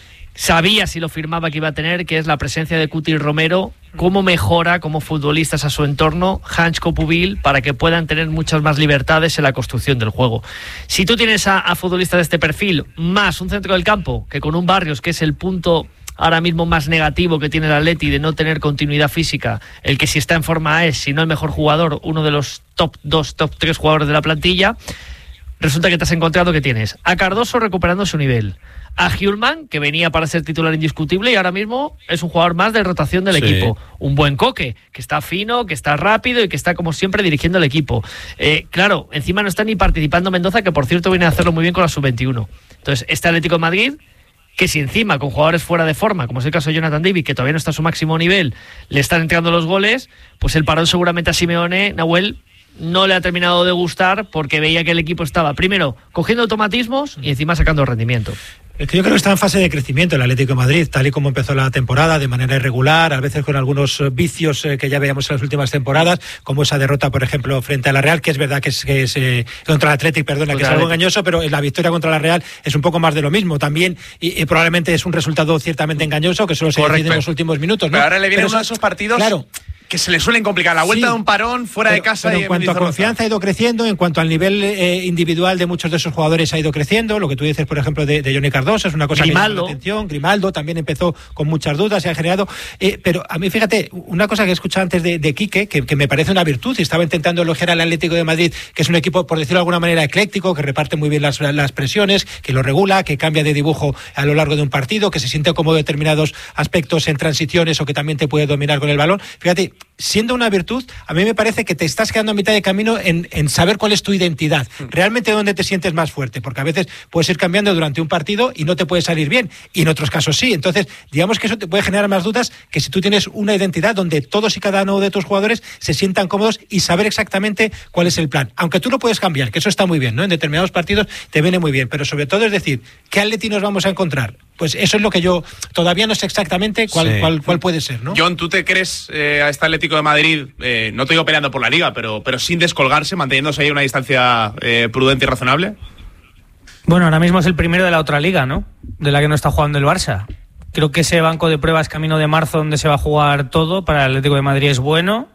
sabía, si lo firmaba, que iba a tener, que es la presencia de Cuti y Romero, cómo mejora como futbolistas a su entorno Hans Copubil, para que puedan tener muchas más libertades en la construcción del juego. Si tú tienes a futbolistas de este perfil, más un centro del campo, que con un Barrios, que es el punto ahora mismo más negativo que tiene el Atleti de no tener continuidad física, el que si está en forma es, si no el mejor jugador, uno de los top 2, top 3 jugadores de la plantilla, resulta que te has encontrado que tienes a Cardoso recuperando su nivel, a Hjulman, que venía para ser titular indiscutible y ahora mismo es un jugador más de rotación del equipo. Un buen Coque, que está fino, que está rápido y que está como siempre dirigiendo el equipo. Claro, encima no está ni participando Mendoza, que por cierto viene a hacerlo muy bien con la sub-21. Entonces, este Atlético de Madrid, que si encima con jugadores fuera de forma, como es el caso de Jonathan David, que todavía no está a su máximo nivel, le están entrando los goles, pues el parón seguramente a Simeone, Nahuel, no le ha terminado de gustar, porque veía que el equipo estaba primero cogiendo automatismos y encima sacando rendimiento. Es que yo creo que está en fase de crecimiento el Atlético de Madrid, tal y como empezó la temporada, de manera irregular, a veces con algunos vicios que ya veíamos en las últimas temporadas, como esa derrota, por ejemplo, frente a la Real, que es verdad que es contra el Atlético, perdona, que es algo engañoso, pero la victoria contra la Real es un poco más de lo mismo también, y probablemente es un resultado ciertamente engañoso, que solo se decide en los últimos minutos, ¿no? Pero ahora le viene uno de esos partidos, claro, que se le suelen complicar. La vuelta de un parón fuera de casa. Pero en cuanto a confianza ha ido creciendo, en cuanto al nivel individual de muchos de esos jugadores ha ido creciendo. Lo que tú dices, por ejemplo, de Johnny Cardoso es una cosa Grimaldo. Que llama la atención. Grimaldo también empezó con muchas dudas y ha generado. Pero a mí, fíjate, una cosa que he escuchado antes de Quique, que me parece una virtud, y estaba intentando elogiar al Atlético de Madrid, que es un equipo, por decirlo de alguna manera, ecléctico, que reparte muy bien las presiones, que lo regula, que cambia de dibujo a lo largo de un partido, que se siente cómodo determinados aspectos en transiciones o que también te puede dominar con el balón. Fíjate, siendo una virtud, a mí me parece que te estás quedando a mitad de camino en saber cuál es tu identidad, realmente dónde te sientes más fuerte, porque a veces puedes ir cambiando durante un partido y no te puede salir bien, y en otros casos sí. Entonces, digamos que eso te puede generar más dudas que si tú tienes una identidad donde todos y cada uno de tus jugadores se sientan cómodos y saber exactamente cuál es el plan. Aunque tú lo puedes cambiar, que eso está muy bien, ¿no? En determinados partidos te viene muy bien, pero sobre todo es decir, ¿qué Atleti nos vamos a encontrar? Pues eso es lo que yo todavía no sé exactamente cuál puede ser, ¿no? John, ¿tú te crees a este Atlético de Madrid, no te digo peleando por la Liga, pero sin descolgarse, manteniéndose ahí a una distancia prudente y razonable? Bueno, ahora mismo es el primero de la otra liga, ¿no? De la que no está jugando el Barça. Creo que ese banco de pruebas camino de marzo, donde se va a jugar todo, para el Atlético de Madrid es bueno.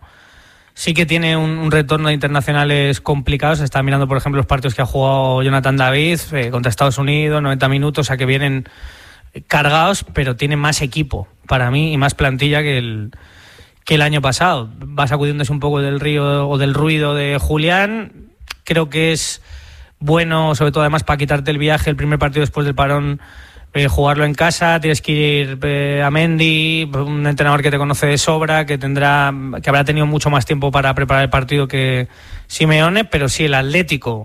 Sí que tiene un retorno de internacionales complicados. Se está mirando, por ejemplo, los partidos que ha jugado Jonathan David contra Estados Unidos, 90 minutos, o sea que vienen cargados, pero tiene más equipo para mí y más plantilla que el año pasado. Va sacudiéndose un poco del río o del ruido de Julián. Creo que es bueno, sobre todo además para quitarte el viaje, el primer partido después del parón, jugarlo en casa. Tienes que ir a Mendy, un entrenador que te conoce de sobra, que habrá tenido mucho más tiempo para preparar el partido que Simeone, pero si el Atlético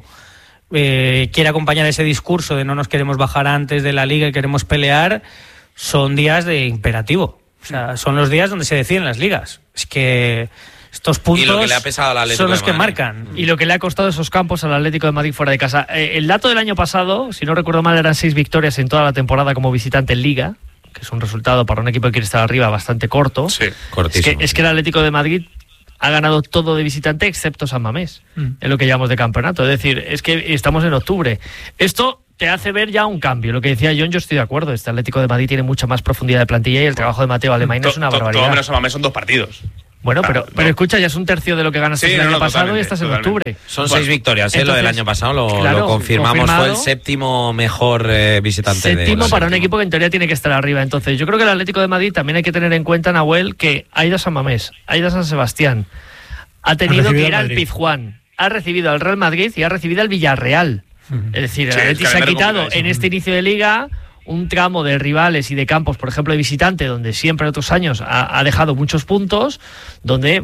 quiere acompañar ese discurso de no nos queremos bajar antes de la Liga y queremos pelear, son días de imperativo. O sea, son los días donde se deciden las ligas. Es que estos puntos y lo que le ha pesado al Atlético son los de que Madrid marcan. Y lo que le ha costado esos campos al Atlético de Madrid fuera de casa. El dato del año pasado, si no recuerdo mal, eran 6 victorias en toda la temporada como visitante en Liga, que es un resultado para un equipo que quiere estar arriba bastante corto. Sí, cortísimo. Es que el Atlético de Madrid ha ganado todo de visitante excepto San Mamés, en lo que llamamos de campeonato. Es decir, es que estamos en octubre. Esto te hace ver ya un cambio. Lo que decía John, yo estoy de acuerdo. Este Atlético de Madrid tiene mucha más profundidad de plantilla y el trabajo de Mateo Alemany es una barbaridad. Todo menos San Mamés son 2 partidos. Bueno, pero escucha, ya es un tercio de lo que ganas el año pasado y estás en octubre. Son 6 victorias, entonces, lo del año pasado lo confirmamos. Fue el séptimo mejor visitante. Séptimo para un equipo que en teoría tiene que estar arriba. Entonces, yo creo que el Atlético de Madrid también hay que tener en cuenta, Nahuel, que ha ido a San Mamés, ha ido a San Sebastián, ha tenido que ir al Pizjuán, ha recibido al Real Madrid y ha recibido al Villarreal. Es decir, el Atlético se ha quitado en este inicio de Liga un tramo de rivales y de campos, por ejemplo, de visitante, donde siempre en otros años ha dejado muchos puntos, donde,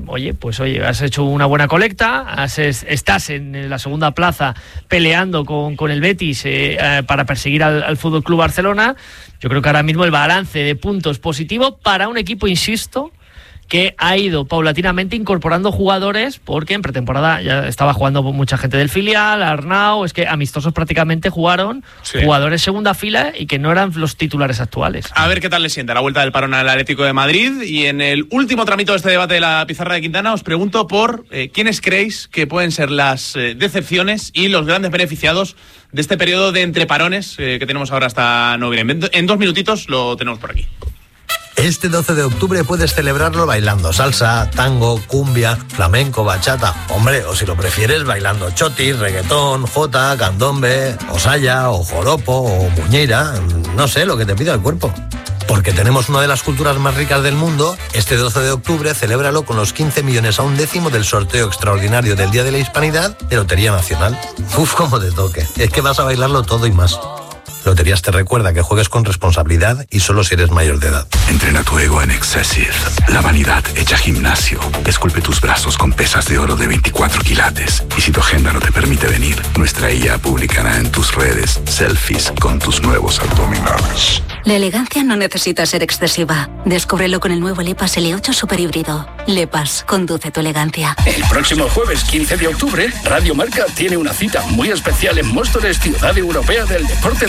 has hecho una buena colecta, estás en la segunda plaza peleando con el Betis para perseguir al Fútbol Club Barcelona. Yo creo que ahora mismo el balance de puntos positivo para un equipo, insisto, que ha ido paulatinamente incorporando jugadores, porque en pretemporada ya estaba jugando mucha gente del filial, Arnau, es que amistosos prácticamente jugaron jugadores segunda fila y que no eran los titulares actuales. A ver qué tal le sienta la vuelta del parón al Atlético de Madrid. Y en el último tramito de este debate de la pizarra de Quintana os pregunto por quiénes creéis que pueden ser las decepciones y los grandes beneficiados de este periodo de entreparones que tenemos ahora hasta noviembre. En 2 minutitos lo tenemos por aquí. Este 12 de octubre puedes celebrarlo bailando salsa, tango, cumbia, flamenco, bachata. Hombre, o si lo prefieres, bailando chotis, reggaetón, jota, candombe, o saya, o joropo, o muñeira. No sé, lo que te pida el cuerpo. Porque tenemos una de las culturas más ricas del mundo, este 12 de octubre celébralo con los 15 millones a un décimo del sorteo extraordinario del Día de la Hispanidad de Lotería Nacional. Uf, cómo te toque. Es que vas a bailarlo todo y más. Loterías te recuerda que juegues con responsabilidad y solo si eres mayor de edad. Entrena tu ego en Excessive. La vanidad hecha gimnasio. Esculpe tus brazos con pesas de oro de 24 quilates. Y si tu agenda no te permite venir, nuestra IA publicará en tus redes selfies con tus nuevos abdominales. La elegancia no necesita ser excesiva. Descúbrelo con el nuevo Lepas L8 Super Híbrido. Lepas, conduce tu elegancia. El próximo jueves 15 de octubre, Radio Marca tiene una cita muy especial en Móstoles, Ciudad Europea del Deporte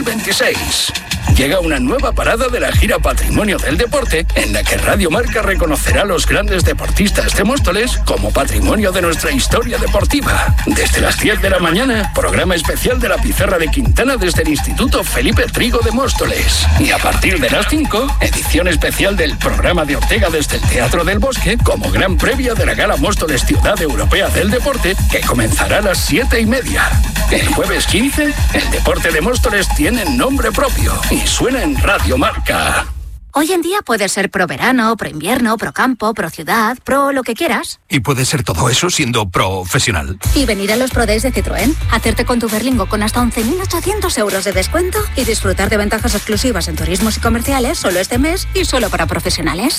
2026. Llega una nueva parada de la gira Patrimonio del Deporte, en la que Radio Marca reconocerá a los grandes deportistas de Móstoles como patrimonio de nuestra historia deportiva. Desde las 10 de la mañana, programa especial de la pizarra de Quintana desde el Instituto Felipe Trigo de Móstoles. Y a partir de las 5, edición especial del programa de Ortega desde el Teatro del Bosque, como gran previa de la Gala Móstoles Ciudad Europea del Deporte, que comenzará a las 7:30. El jueves 15, el deporte de Móstoles tiene nombre propio y suena en Radio Marca. Hoy en día puedes ser pro verano, pro invierno, pro campo, pro ciudad, pro lo que quieras. Y puede ser todo eso siendo profesional. Y venir a los Pro Days de Citroën, hacerte con tu Berlingo con hasta 11.800 euros de descuento y disfrutar de ventajas exclusivas en turismos y comerciales solo este mes y solo para profesionales.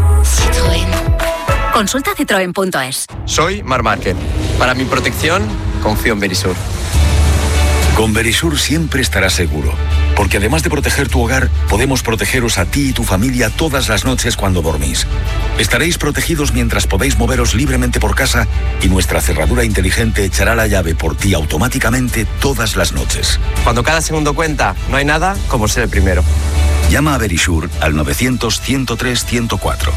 Citroën. Consulta citroen.es. Soy Marc Márquez. Para mi protección, confío en Verisur. Con Verisur siempre estarás seguro, porque además de proteger tu hogar, podemos protegeros a ti y tu familia todas las noches cuando dormís. Estaréis protegidos mientras podéis moveros libremente por casa y nuestra cerradura inteligente echará la llave por ti automáticamente todas las noches. Cuando cada segundo cuenta, no hay nada como ser el primero. Llama a Verisur al 900-103-104.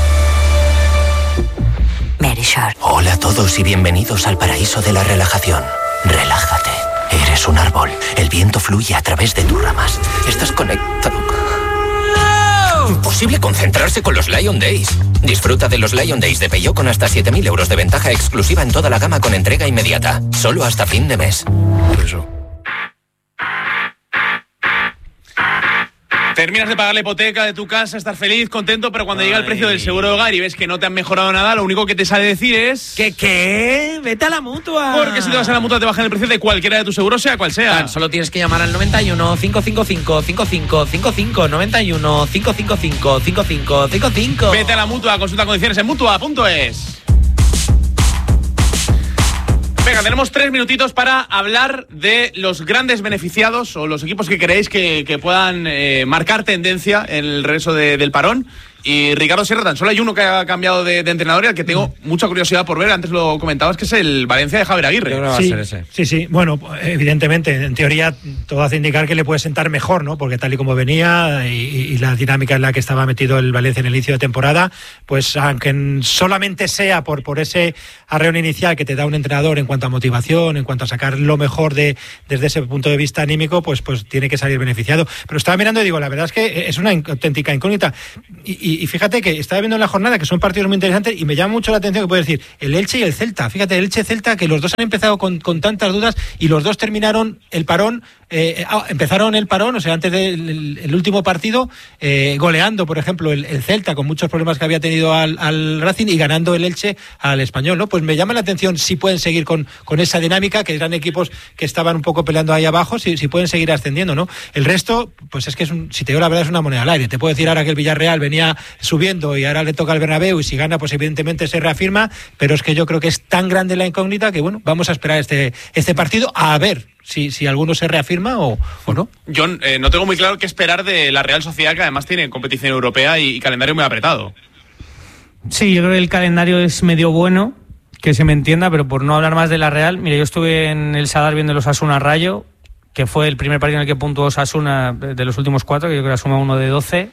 Verisur. Hola a todos y bienvenidos al paraíso de la relajación. Relájate. Eres un árbol. El viento fluye a través de tus ramas. Estás conectado. Imposible concentrarse con los Lion Days. Disfruta de los Lion Days de Peugeot con hasta 7.000 euros de ventaja exclusiva en toda la gama con entrega inmediata. Solo hasta fin de mes. terminas de pagar la hipoteca de tu casa, estás feliz, contento, pero cuando llega el precio del seguro de hogar y ves que no te han mejorado nada, lo único que te sale decir es... ¿Qué? Vete a la Mutua. Porque si te vas a la Mutua te bajan el precio de cualquiera de tus seguros, sea cual sea. Solo tienes que llamar al 91 555 5555 91 555 5555. Vete a la Mutua, consulta condiciones en Mutua.es. Venga, tenemos 3 minutitos para hablar de los grandes beneficiados o los equipos que creéis que puedan marcar tendencia en el regreso del parón. Y Ricardo Sierra, tan solo hay uno que ha cambiado de entrenador y al que tengo mucha curiosidad por ver. Antes lo comentabas, que es el Valencia de Javier Aguirre. Yo creo que va a ser ese. Sí. Bueno, evidentemente, en teoría todo hace indicar que le puede sentar mejor, ¿no? Porque tal y como venía y la dinámica en la que estaba metido el Valencia en el inicio de temporada, pues aunque solamente sea por ese arreón inicial que te da un entrenador en cuanto a motivación, en cuanto a sacar lo mejor desde ese punto de vista anímico, pues tiene que salir beneficiado. Pero estaba mirando y digo, la verdad es que es una auténtica incógnita. Y fíjate que estaba viendo en la jornada que son partidos muy interesantes y me llama mucho la atención que puede decir el Elche y el Celta. Fíjate, el Elche-Celta, que los dos han empezado con tantas dudas y los dos terminaron el parón, empezaron el parón, o sea, antes del último partido, goleando, por ejemplo, el Celta con muchos problemas que había tenido al Racing y ganando el Elche al Español, ¿no? Pues me llama la atención si pueden seguir con esa dinámica, que eran equipos que estaban un poco peleando ahí abajo, si pueden seguir ascendiendo, ¿no? El resto, pues es que si te digo la verdad, es una moneda al aire. Te puedo decir ahora que el Villarreal venía subiendo y ahora le toca al Bernabéu y si gana pues evidentemente se reafirma, pero es que yo creo que es tan grande la incógnita que bueno, vamos a esperar este partido a ver si alguno se reafirma o no. Yo no tengo muy claro qué esperar de la Real Sociedad, que además tiene competición europea y calendario muy apretado. Sí, yo creo que el calendario es medio bueno, que se me entienda, pero por no hablar más de la Real, mira, yo estuve en el Sadar viendo el Osasuna Rayo, que fue el primer partido en el que puntuó Osasuna de los últimos 4, que yo creo que suma 1 de 12,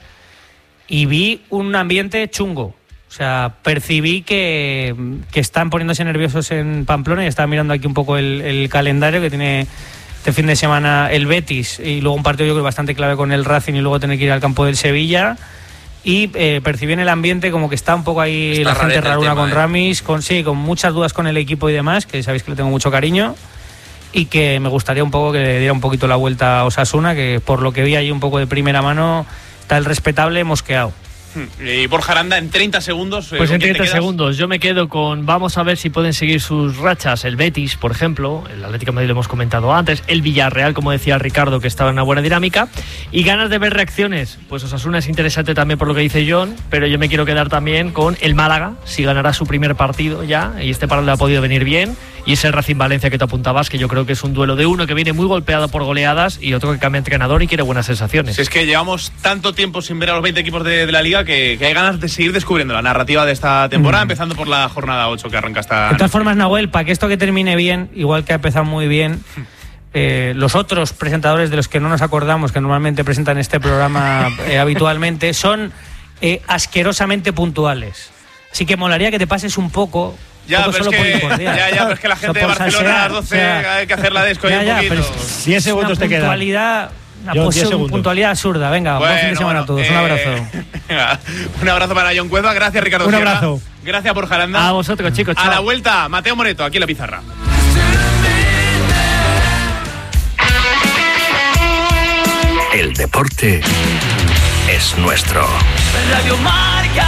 y vi un ambiente chungo. O sea, percibí que están poniéndose nerviosos en Pamplona y estaba mirando aquí un poco el calendario que tiene este fin de semana el Betis y luego un partido yo creo bastante clave con el Racing y luego tener que ir al campo del Sevilla. Y percibí en el ambiente como que está un poco ahí está la gente raruna con Ramis, con muchas dudas con el equipo y demás, que sabéis que le tengo mucho cariño, y que me gustaría un poco que le diera un poquito la vuelta a Osasuna, que por lo que vi ahí un poco de primera mano está el respetable mosqueado. Y Borja Aranda, en 30 segundos. Pues en 30 segundos yo me quedo con, vamos a ver si pueden seguir sus rachas el Betis, por ejemplo, el Atlético de Madrid lo hemos comentado antes, el Villarreal, como decía Ricardo, que estaba en una buena dinámica, y ganas de ver reacciones. Pues Osasuna es interesante también por lo que dice John, pero yo me quiero quedar también con el Málaga, si ganará su primer partido ya, y este parón le ha podido venir bien, y ese Racing Valencia que te apuntabas, que yo creo que es un duelo de uno que viene muy golpeado por goleadas y otro que cambia entrenador y quiere buenas sensaciones. Si es que llevamos tanto tiempo sin ver a los 20 equipos de la Liga que hay ganas de seguir descubriendo la narrativa de esta temporada, empezando por la jornada 8 que arranca esta... De todas formas, Nahuel, para que esto que termine bien, igual que ha empezado muy bien, los otros presentadores de los que no nos acordamos, que normalmente presentan este programa habitualmente, son asquerosamente puntuales. Así que molaría que te pases un poco... Ya, pero es que la gente de Barcelona a las 12 hay que hacer la desco ahí un poquito. 10 segundos te quedan. Una puntualidad absurda. Venga, buen fin de semana a todos. Un abrazo. Un abrazo para John Cueva. Gracias, Ricardo. Un abrazo. Gracias por Jaranda. A vosotros, chicos. Chao. A la vuelta, Mateo Moreto, aquí en la pizarra. El deporte es nuestro. Radio Marca.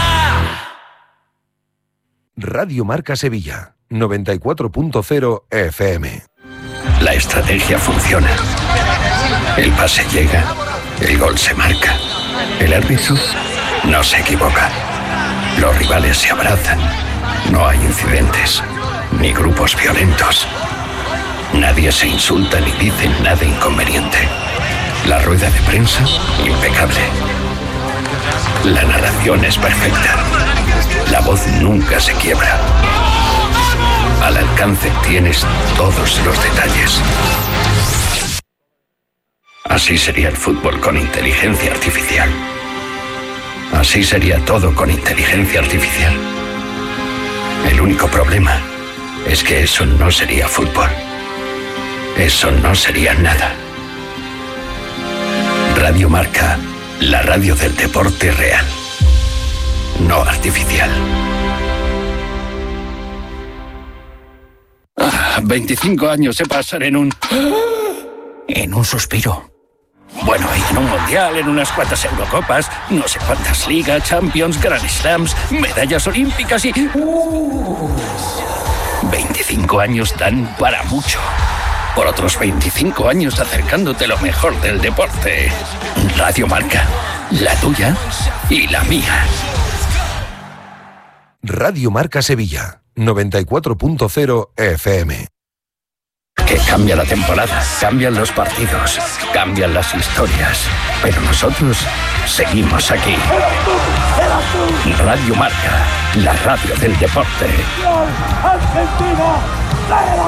Radio Marca Sevilla, 94.0 FM. La estrategia funciona. El pase llega, el gol se marca. El árbitro no se equivoca. Los rivales se abrazan. No hay incidentes, ni grupos violentos. Nadie se insulta ni dice nada inconveniente. La rueda de prensa, impecable. La narración es perfecta. La voz nunca se quiebra. Al alcance tienes todos los detalles. Así sería el fútbol con inteligencia artificial. Así sería todo con inteligencia artificial. El único problema es que eso no sería fútbol. Eso no sería nada. Radio Marca, la radio del deporte real. No artificial. 25 años se pasan en un... En un suspiro. Bueno, y en un Mundial, en unas cuantas Eurocopas, no sé cuántas Ligas, Champions, Grand Slams, medallas olímpicas y... 25 años dan para mucho. Por otros 25 años acercándote lo mejor del deporte. Radio Marca, la tuya y la mía. Radio Marca Sevilla, 94.0 FM. Que cambia la temporada, cambian los partidos, cambian las historias, pero nosotros seguimos aquí. Radio Marca, la radio del deporte.